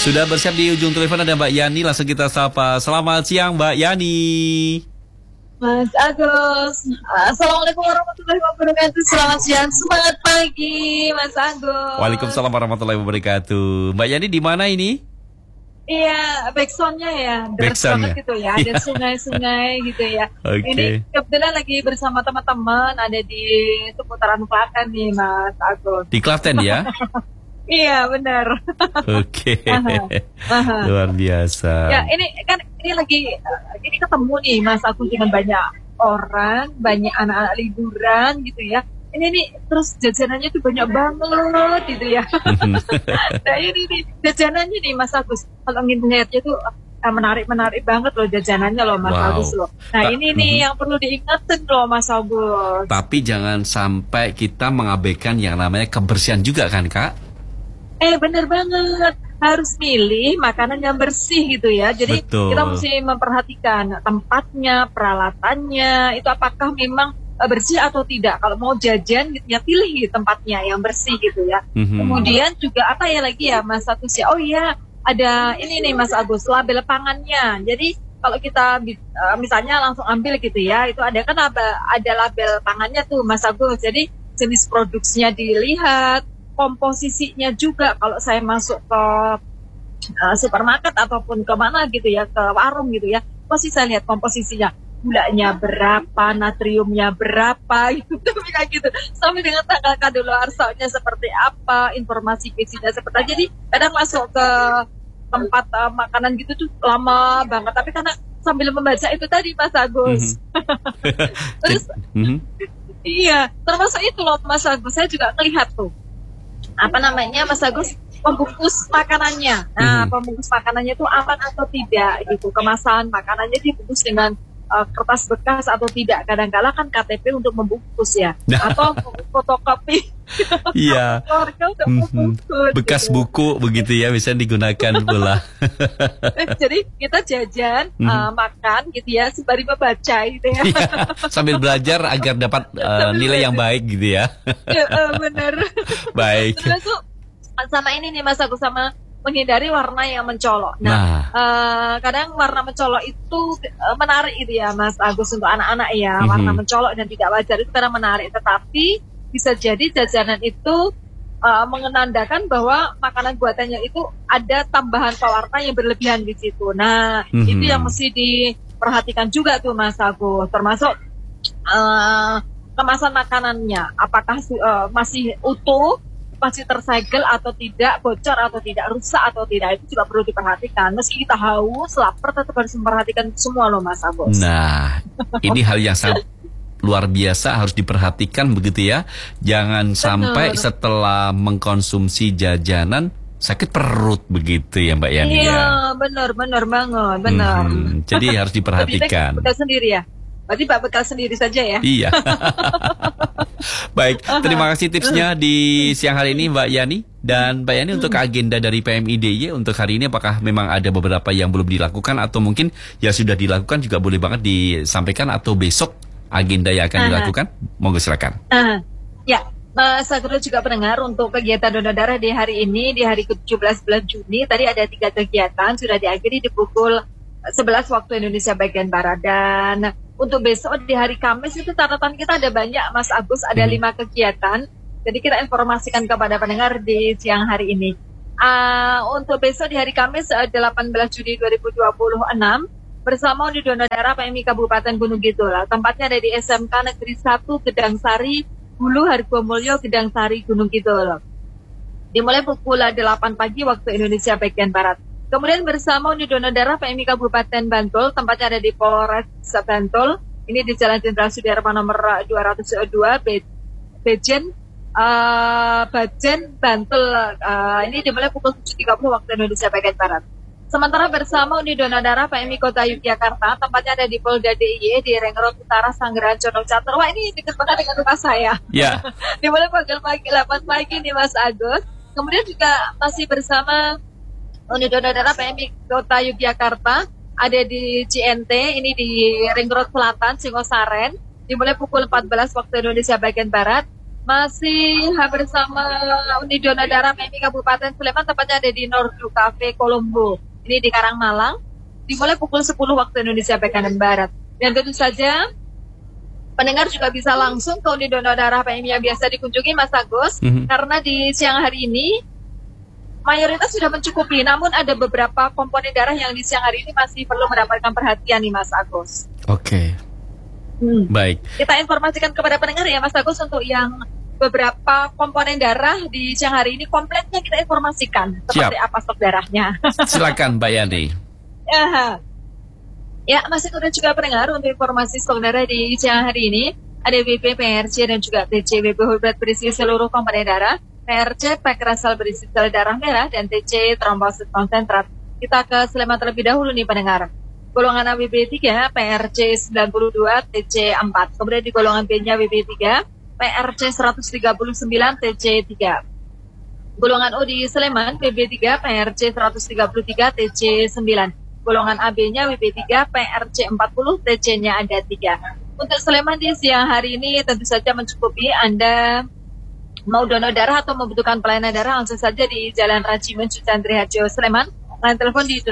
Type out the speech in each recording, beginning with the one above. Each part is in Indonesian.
Sudah bersiap di ujung telepon ada Mbak Yani, langsung kita sapa. Selamat siang Mbak Yani. Mas Agus, Assalamualaikum warahmatullahi wabarakatuh. Selamat siang, semangat pagi, Mas Agus. Waalaikumsalam warahmatullahi wabarakatuh. Mbak Yani di mana ini? Iya, backsoundnya ya, deras Backsoundnya. banget gitu ya. Ada sungai-sungai gitu ya. Oke. Ini kebetulan lagi bersama teman-teman ada di seputaran Klaten nih, Mas Agus. Di Klaten ya? Iya, benar. Oke. Aha. Luar biasa. Ya, ini lagi ini ketemu nih Mas Agus dengan banyak orang, banyak anak-anak liburan gitu ya. Ini nih terus jajanannya tuh banyak banget gitu ya. Nah ini nih jajanannya nih Mas Agus. Kalau ngelihatnya tuh menarik banget loh jajanannya loh Mas Wow. Agus loh. Nah ini nih yang perlu diingetin loh Mas Agus. Tapi jangan sampai kita mengabaikan yang namanya kebersihan juga kan Kak? Bener banget. Harus milih makanan yang bersih gitu ya. Jadi Betul. kita mesti memperhatikan tempatnya, peralatannya, itu apakah memang bersih atau tidak. Kalau mau jajan gitu ya pilih tempatnya yang bersih gitu ya. Kemudian juga apa ya lagi ya Mas Agus ya. Oh iya, ada ini nih Mas Agus, label pangannya. Jadi kalau kita misalnya langsung ambil gitu ya, itu ada kan ada label pangannya tuh Mas Agus. Jadi jenis produksinya dilihat, komposisinya juga. Kalau saya masuk ke supermarket ataupun kemana gitu ya, ke warung gitu ya, pasti saya lihat komposisinya, gulanya berapa, natriumnya berapa, gitu kayak gitu, sampai dengan tanggal kadaluarsanya seperti apa, informasi gizinya seperti apa. Jadi kadang masuk ke tempat makanan gitu tuh lama banget, tapi karena sambil membaca itu tadi Mas Agus. Terus iya, termasuk itu loh Mas Agus, saya juga melihat tuh apa namanya Mas Agus, pembungkus makanannya. Nah, pembungkus makanannya itu aman atau tidak gitu. Kemasan makanannya dibungkus dengan kertas bekas atau tidak. Kadang-kala kan KTP untuk membungkus ya, atau fotokopi. Iya. Keluarga untuk membungkus. Bekas gitu. buku begitu ya bisa digunakan pula. Jadi kita jajan, makan gitu ya, sembari membaca gitu ya. Iya, sambil belajar agar dapat nilai yang baik gitu ya. Bener. Baik. Terus tuh sama ini nih Mas Agus, sama menghindari warna yang mencolok. Nah, kadang warna mencolok itu menarik itu ya Mas Agus untuk anak-anak ya. Warna mencolok dan tidak wajar itu kadang menarik, tetapi bisa jadi jajanan itu mengenandakan bahwa makanan buatannya itu ada tambahan pewarna yang berlebihan di situ. Nah, itu yang mesti diperhatikan juga tuh Mas Agus. Termasuk kemasan makanannya, apakah masih utuh, masih tersegel atau tidak, bocor atau tidak, rusak atau tidak, itu juga perlu diperhatikan. Meski kita haus, lapar, tetap harus memperhatikan semua loh Mas Agus. Nah, ini hal yang sangat luar biasa, harus diperhatikan begitu ya. Jangan sampai setelah mengkonsumsi jajanan sakit perut begitu ya Mbak Yani. Iya, benar banget, benar. Jadi harus diperhatikan. Bekal sendiri ya. Berarti Pak bekal sendiri saja ya. Iya. Baik, terima kasih tipsnya di siang hari ini Mbak Yani. Dan Mbak Yani, untuk agenda dari PMIDY untuk hari ini, apakah memang ada beberapa yang belum dilakukan atau mungkin ya sudah dilakukan, juga boleh banget disampaikan, atau besok agenda yang akan dilakukan? Monggo silakan. Ya, Mas Agus juga pendengar, untuk kegiatan donor darah di hari ini, di hari ke-17 bulan Juni, tadi ada 3 kegiatan, sudah diakhiri di pukul 11 waktu Indonesia bagian Barat. Dan untuk besok di hari Kamis itu catatan kita ada banyak Mas Agus, ada 5 kegiatan. Jadi kita informasikan kepada pendengar di siang hari ini. Untuk besok di hari Kamis 18 Juni 2026 bersama di donor darah PMI Kabupaten Gunung Kidul. Tempatnya ada di SMK Negeri 1 Gedang Sari, Hulu Hargomulyo, Gedang Sari, Gunung Kidul. Dimulai pukul 8 pagi waktu Indonesia bagian Barat. Kemudian bersama unit donor darah PMI Kabupaten Bantul, tempatnya ada di Polres Bantul. Ini di Jalan Jenderal Sudirman nomor 202, Bajen Bantul. Ini dimulai pukul 7.30 waktu Indonesia bagian Barat. Sementara bersama unit donor darah PMI Kota Yogyakarta, tempatnya ada di Polda DIY di Ring Road Utara, Sanggeran, Condong Catur. Wah, ini dekat banget dengan rumah saya. Ya. Dimulai pukul 8 pagi nih Mas Agus. Kemudian juga masih bersama unit donor darah PMI Kota Yogyakarta, ada di CNT, ini di Ring Road Selatan, Singosaren, dimulai pukul 14 waktu Indonesia bagian Barat. Masih bersama Unit Donor Darah PMI Kabupaten Sleman, tepatnya ada di Nordu Cafe Kolombo. Ini di Karangmalang, dimulai pukul 10 waktu Indonesia bagian Barat. Dan tentu saja pendengar juga bisa langsung ke Unit Donor Darah PMI yang biasa dikunjungi Mas Agus, karena di siang hari ini mayoritas sudah mencukupi, namun ada beberapa komponen darah yang di siang hari ini masih perlu mendapatkan perhatian nih Mas Agus. Oke. Baik. Kita informasikan kepada pendengar ya Mas Agus, untuk yang beberapa komponen darah di siang hari ini kompletnya kita informasikan seperti apa stok darahnya. Silakan Mbak Yani. Ya, masih ada juga pendengar untuk informasi stok darah di siang hari ini. Ada WB, PRC dan juga TC. WB whole blood berisi seluruh komponen darah, PRC pack rasal berisi sel darah merah, dan TC trombosit konsentrat. Kita ke Sleman terlebih dahulu nih pendengar. Golongan A WB 3, PRC 92, TC 4. Kemudian di golongan B-nya WB 3, PRC 139, TC 3. Golongan O di Sleman, WB 3, PRC 133, TC 9. Golongan AB-nya WB 3, PRC 40, TC-nya ada 3. Untuk Sleman di siang hari ini tentu saja mencukupi. Anda mau donor darah atau membutuhkan pelayanan darah, langsung saja di Jalan Rajimin Sucandri Harjo Sleman. Line telepon di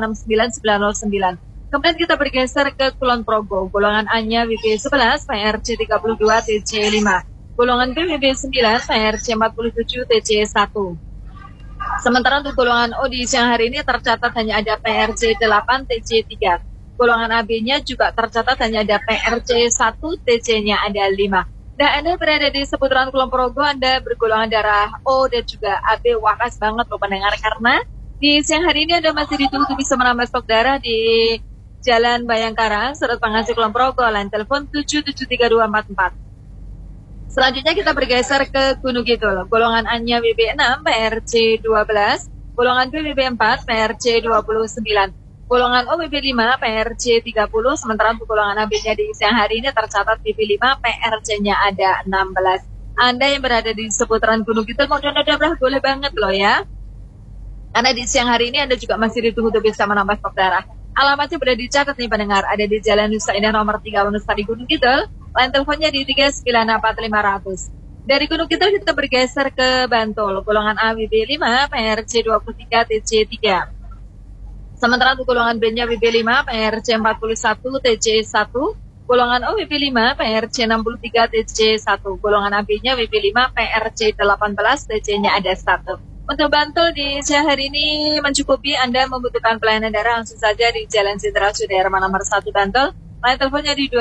869909. Kemudian kita bergeser ke Kulon Progo. Golongan A-nya WB 11, PRC 32, TC 5. Golongan B WB 9, PRC 47, TC 1. Sementara untuk golongan O di siang hari ini tercatat hanya ada PRC 8, TC 3. Golongan AB-nya juga tercatat hanya ada PRC 1, TC-nya ada 5. Nah, Anda berada di seputaran Kulon Progo, Anda bergolongan darah O dan juga AB, waras banget loh pendengar, karena di siang hari ini Anda masih ditunggu untuk bisa menambah stok darah di Jalan Bayangkara, Sudut Pangasih Kulon Progo. Line telepon 773244. Selanjutnya kita bergeser ke Gunung Kidul. Golongan A-nya WB 6, PRC 12. Golongan B WB 4, PRC 29. Golongan O WB 5, PRC 30. Sementara untuk golongan AB-nya di siang hari ini tercatat WB 5, PRC-nya ada 16. Anda yang berada di seputaran Gunung Kidul mau donor darah boleh banget loh ya. Karena di siang hari ini Anda juga masih ditunggu untuk bisa menambah stok darah. Alamatnya sudah dicatat nih pendengar, ada di Jalan Nusa Indah nomor 3 Wonosari Gunung Kidul. Line teleponnya di 3944500. Dari Gunung Kidul kita bergeser ke Bantul. Golongan A WB 5, PRC 23, TC 3. Sementara untuk golongan B-nya WB 5, PRC 41, TC 1. Golongan O WB 5, PRC 63, TC 1. Golongan AB-nya WB 5, PRC 18, TC-nya ada 1. Untuk Bantul di siang hari ini mencukupi. Anda membutuhkan pelayanan darah, langsung saja di Jalan Jenderal Sudirman nomor 1 Bantul. Line teleponnya di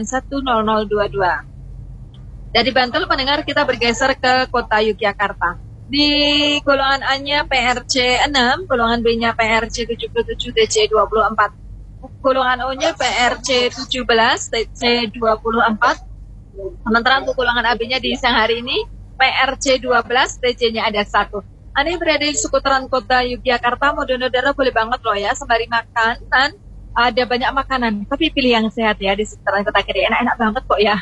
2810022. Dari Bantul pendengar kita bergeser ke kota Yogyakarta. Di golongan A-nya PRC 6, golongan B-nya PRC 77, TC 24. Golongan O-nya PRC 17, TC 24. Sementara untuk golongan AB-nya di siang hari ini PRC 12, TC-nya ada 1. Anda yang berada di seputaran kota Yogyakarta mau donor darah boleh banget loh ya, sembari makan. Dan ada banyak makanan, tapi pilih yang sehat ya di seputaran Kota Gede. Enak-enak banget kok ya.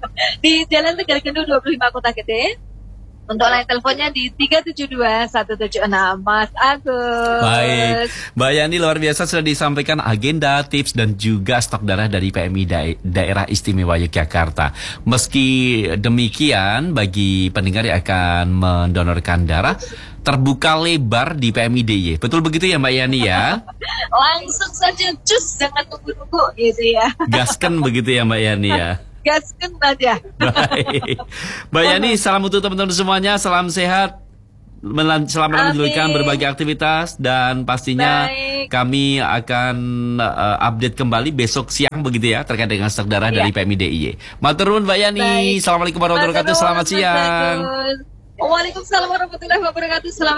Di Jalan Tegal Gendul 25 Kota Gede. Untuk line teleponnya di 372176. Mas Agus. Baik, Mbak Yani, luar biasa sudah disampaikan agenda, tips dan juga stok darah dari PMI Daerah Istimewa Yogyakarta. Meski demikian, bagi pendengar yang akan mendonorkan darah, terbuka lebar di PMI DIY. Betul begitu ya Mbak Yani ya? Langsung saja cus, jangan tunggu-tunggu gitu ya. Gaskan begitu ya Mbak Yani ya? Gaskan aja. Baik. Mbak Yani, salam untuk teman-teman semuanya, salam sehat, selamat melanjutkan berbagai aktivitas, dan pastinya kami akan update kembali besok siang begitu ya terkait dengan stok darah dari PMI DIY. Matur nuwun Mbak Yani. Assalamualaikum warahmatullahi wabarakatuh. Selamat siang. Waalaikumsalam warahmatullahi wabarakatuh. Selamat